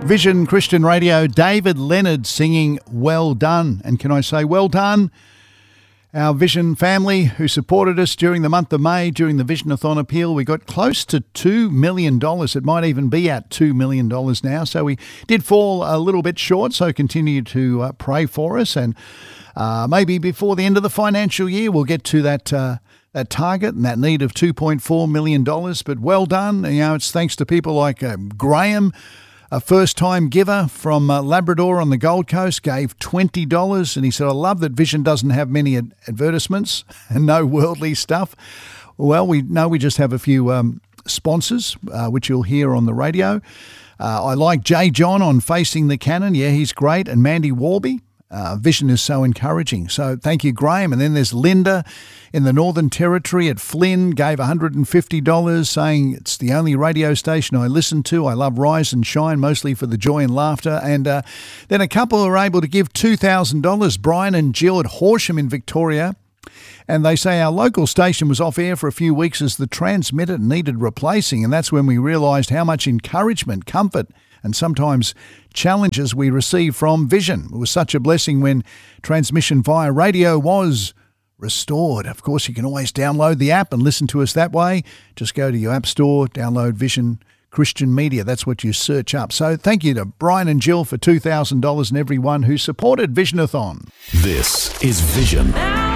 Vision Christian Radio, David Leonard singing Well Done. And can I say well done? Our Vision family who supported us during the month of May during the Visionathon appeal, we got close to $2 million. It might even be at $2 million now. So we did fall a little bit short, so continue to pray for us. And maybe before the end of the financial year, we'll get to that target and that need of $2.4 million. But well done. You know, it's thanks to people like Graham, a first-time giver from Labrador on the Gold Coast, gave $20, and he said, I love that Vision doesn't have many advertisements and no worldly stuff. Well, we know we just have a few sponsors, which you'll hear on the radio. I like Jay John on Facing the Cannon. Yeah, he's great. And Mandy Warby. Vision is so encouraging. So thank you, Graham. And then there's Linda in the Northern Territory at Flynn, gave $150, saying it's the only radio station I listen to. I love Rise and Shine, mostly for the joy and laughter. And then a couple are able to give $2,000, Brian and Jill at Horsham in Victoria. And they say our local station was off air for a few weeks as the transmitter needed replacing. And that's when we realised how much encouragement, comfort, and sometimes challenges we receive from Vision. It was such a blessing when transmission via radio was restored. Of course, you can always download the app and listen to us that way. Just go to your app store, download Vision Christian Media. That's what you search up. So thank you to Brian and Jill for $2,000 and everyone who supported Visionathon. This is Vision.